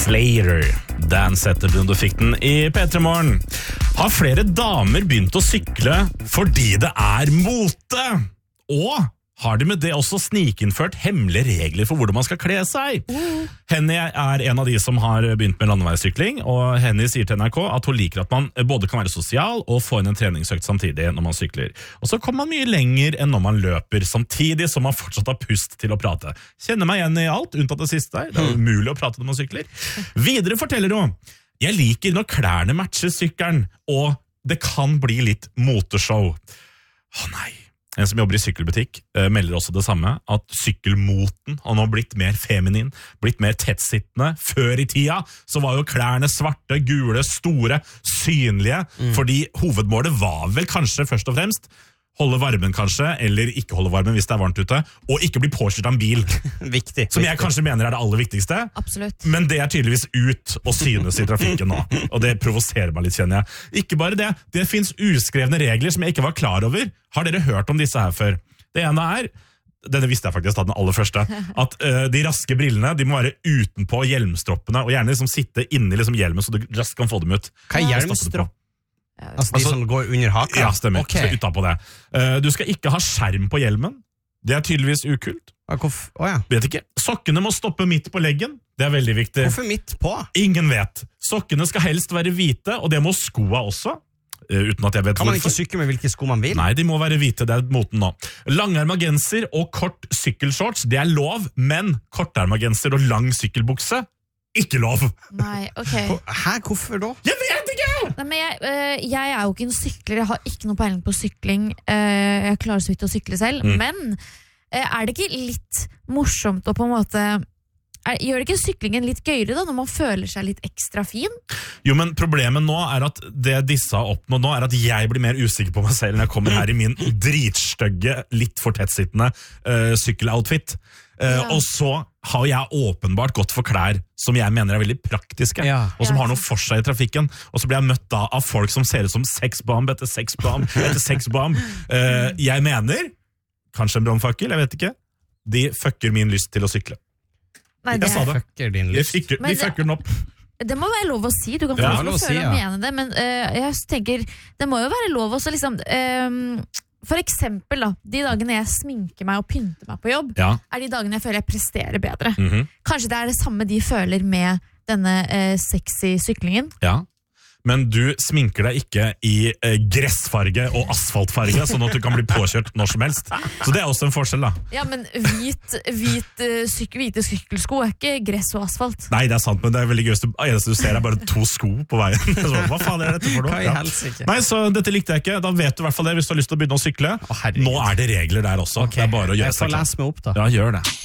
Slayer, Dance Etter du fikk den I P3 Morgen. Har flere damer begynt å sykle fordi det mote? Og har de med det også snikinnført hemmelige regler for hvordan man skal kle seg? Henny en av de som har begynt med landeveissykling, og Henny sier til NRK at hun liker at man både kan være sosial og få inn en treningsøkt samtidig når man sykler. Og så kommer man mye lenger enn når man løper, samtidig som man fortsatt har pust til å prate. Kjenner meg igjen I alt, unntatt det siste der. Det umulig å prate når man sykler. Videre forteller hun: jeg liker når klærne matcher sykkelen, og det kan bli litt moteshow. Nei. En som jobber I sykkelbutikk melder også det samme, at sykkelmoten har nå blitt mer feminin, blitt mer tettsittende. Før I tida så var jo klærne svarte, gule, store, synlige, fordi hovedmålet var vel kanskje først og fremst holde varmen kanskje, eller ikke holde varmen hvis det varmt ute, og ikke bli påkjørt av en bil. Viktig. Som jeg kanskje mener det aller viktigste. Absolutt. Men det tydeligvis ut og synes I trafikken nå, og det provoserer meg litt, kjenner jeg. Ikke bare det, det finnes uskrevne regler som jeg ikke var klar over. Har dere hørt om disse her før? Det ene denne visste jeg faktisk, den aller første, at de raske brillene, de må være utenpå hjelmstroppene, og gjerne liksom sitte inni liksom hjelmen, så du raskt kan få dem ut. Hva hjelmstropp? Altså de som går under haka? Ja, stemmer. Okay. Så utenpå det. Du skal ikke ha skjerm på hjelmen. Det tydeligvis ukult. Ja. Vet ikke. Sokkene må stoppe midt på leggen. Det veldig viktig. Hvorfor midt på? Ingen vet. Sokkene skal helst være hvite, og det må skoa også. Uten at jeg vet kan man hvorfor. ikke sykle med hvilke sko man vil? Nei, de må være hvite, det moten nå. Langerma genser og kort sykkelshorts, det lov, men korterma genser og lang sykkelbukse, ikke lov. Nei, ok. Hæ, hvorfor da? Jeg vet ikke! Nei, men jeg jo ikke en sykler, jeg har ikke noe peiling på sykling, jeg klarer så vidt å sykle selv, men det ikke litt morsomt å på en måte, gjør det ikke syklingen litt gøyere da, når man føler seg litt ekstra fin? Jo, men problemet nå at det disse har oppnådd nå at jeg blir mer usikker på meg selv når jeg kommer her I min dritstøgge, litt for tettsittende sykkeloutfit. Og så har jeg åpenbart gått for klær som jeg mener veldig praktiske, og som har noe for seg I trafikken, og så blir jeg møtt da av folk som ser ut som sexbomb etter sexbomb etter sexbomb. Jeg mener, kanskje en brannfakkel, jeg vet ikke, de fucker min lyst til å sykle. Nei, jeg sa det. Fucker din lyst. De fucker den opp. Det må være lov å si, du kan få lov å føle og mene det, men jeg tenker, det må jo være lov å liksom... For eksempel da, de dagene jeg sminker meg og pynter meg på jobb, de dagene jeg føler jeg presterer bedre. Kanskje det det samme de føler med denne sexy syklingen? Ja, men du sminker deg ikke I gressfarge og asfaltfarge, sånn at du kan bli påkjørt når som helst. Så det også en forskjell da. Ja, men hvite sykkelsko ikke gress og asfalt. Nei, det sant, men det veldig gøy. Det eneste du ser bare 2 sko på veien. Så, hva faen dette for noe? Hva I helsike? Nei, så dette likte jeg ikke. Da vet du I hvert fall det hvis du har lyst til å begynne å sykle. Nå det regler der også. Det bare å gjøre seg klar. Jeg får lese meg opp da. Ja, gjør det.